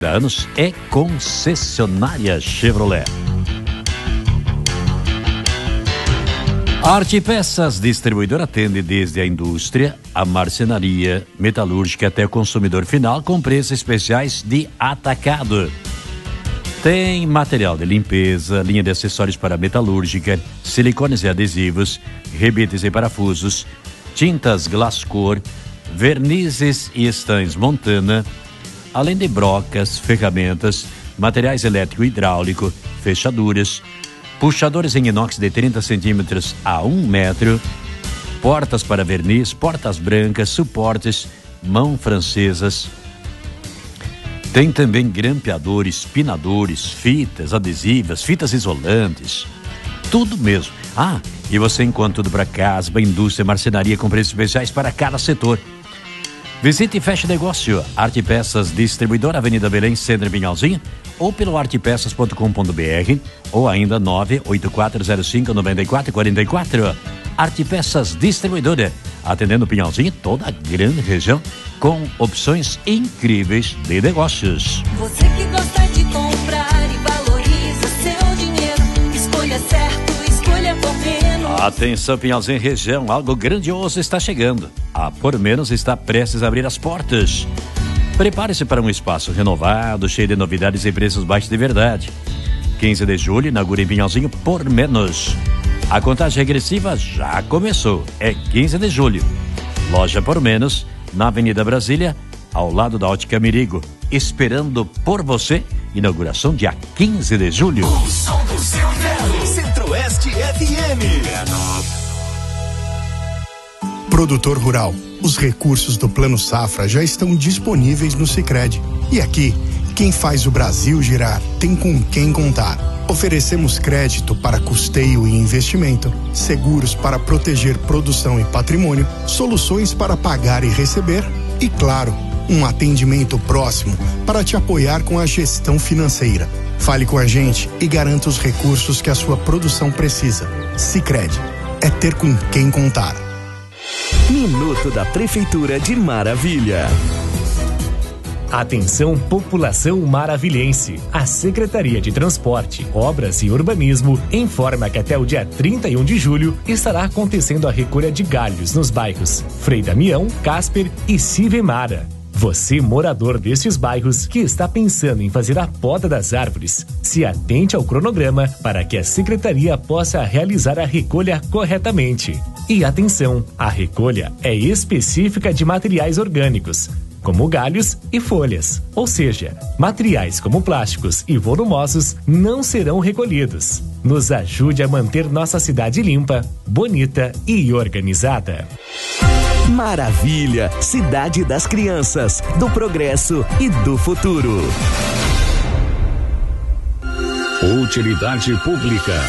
anos é concessionária Chevrolet. A Arte Peças Distribuidora atende desde a indústria, a marcenaria, metalúrgica até o consumidor final com preços especiais de atacado. Tem material de limpeza, linha de acessórios para metalúrgica, silicones e adesivos, rebites e parafusos, tintas Glascor, vernizes e estanhos Montana, além de brocas, ferramentas, materiais elétrico e hidráulico, fechaduras, puxadores em inox de 30 centímetros a 1 metro, portas para verniz, portas brancas, suportes, mão francesas. Tem também grampeadores, pinadores, fitas adesivas, fitas isolantes, tudo mesmo. E você encontra tudo para casa, indústria, marcenaria com preços especiais para cada setor. Visite e feche negócio. Arte Peças Distribuidora, Avenida Belém, Centro em Pinhalzinho, ou pelo artepeças.com.br ou ainda 98405-9444. Arte Peças Distribuidora, atendendo Pinhalzinho e toda a grande região com opções incríveis de negócios. Você que gosta de comprar e valoriza seu dinheiro, escolha certo, escolha por menos. Atenção, Pinhalzinho região, algo grandioso está chegando. A Por Menos está prestes a abrir as portas. Prepare-se para um espaço renovado, cheio de novidades e preços baixos de verdade. 15 de julho, inaugura em Pinhalzinho Por Menos. A contagem regressiva já começou. É 15 de julho. Loja Por Menos, na Avenida Brasília, ao lado da Ótica Mirigo. Esperando por você. Inauguração dia 15 de julho. O som do seu inverno. Centro-Oeste FM. Produtor rural, os recursos do Plano Safra já estão disponíveis no Sicredi. E aqui, quem faz o Brasil girar tem com quem contar. Oferecemos crédito para custeio e investimento, seguros para proteger produção e patrimônio, soluções para pagar e receber e, claro, um atendimento próximo para te apoiar com a gestão financeira. Fale com a gente e garanta os recursos que a sua produção precisa. Sicredi, é ter com quem contar. Minuto da Prefeitura de Maravilha. Atenção, população maravilhense. A Secretaria de Transporte, Obras e Urbanismo informa que até o dia 31 de julho estará acontecendo a recolha de galhos nos bairros Frei Damião, Casper e Sivemara. Você, morador destes bairros que está pensando em fazer a poda das árvores, se atente ao cronograma para que a Secretaria possa realizar a recolha corretamente. E atenção, a recolha é específica de materiais orgânicos, como galhos e folhas. Ou seja, materiais como plásticos e volumosos não serão recolhidos. Nos ajude a manter nossa cidade limpa, bonita e organizada. Maravilha, cidade das crianças, do progresso e do futuro. Utilidade pública.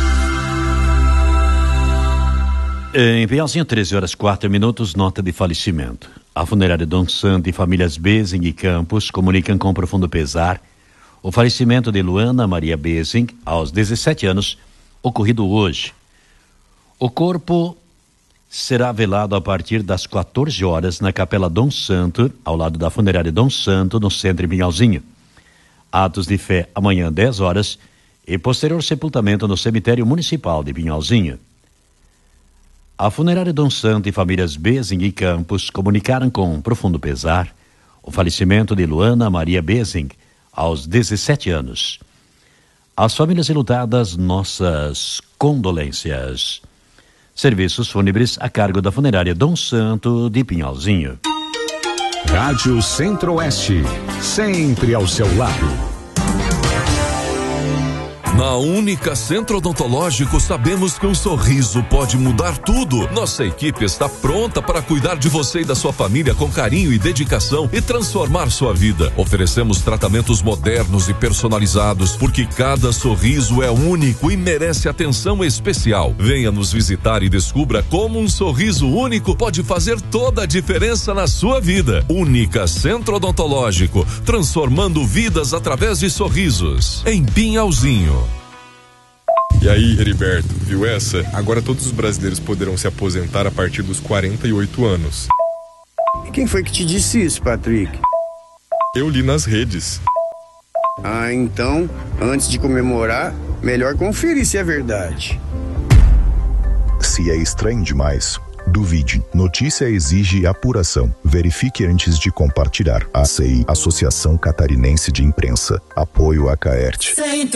Em Pinhalzinho, 13h04, nota de falecimento. A funerária Dom Santo e famílias Bezing e Campos comunicam com profundo pesar o falecimento de Luana Maria Bezing, aos 17 anos, ocorrido hoje. O corpo será velado a partir das 14 horas na Capela Dom Santo, ao lado da funerária Dom Santo, no centro de Pinhalzinho. Atos de fé amanhã, 10 horas, e posterior sepultamento no cemitério municipal de Pinhalzinho. A funerária Dom Santo e famílias Bezing e Campos comunicaram com profundo pesar o falecimento de Luana Maria Bezing, aos 17 anos. Às famílias enlutadas, nossas condolências. Serviços fúnebres a cargo da funerária Dom Santo de Pinhalzinho. Rádio Centro-Oeste, sempre ao seu lado. Na Única Centro Odontológico sabemos que um sorriso pode mudar tudo. Nossa equipe está pronta para cuidar de você e da sua família com carinho e dedicação e transformar sua vida. Oferecemos tratamentos modernos e personalizados, porque cada sorriso é único e merece atenção especial. Venha nos visitar e descubra como um sorriso único pode fazer toda a diferença na sua vida. Única Centro Odontológico, transformando vidas através de sorrisos. Em Pinhalzinho. E aí, Heriberto, viu essa? Agora todos os brasileiros poderão se aposentar a partir dos 48 anos. E quem foi que te disse isso, Patrick? Eu li nas redes. Ah, então, antes de comemorar, melhor conferir se é verdade. Se é estranho demais, duvide. Notícia exige apuração. Verifique antes de compartilhar. ACI, Associação Catarinense de Imprensa. Apoio a Caerte.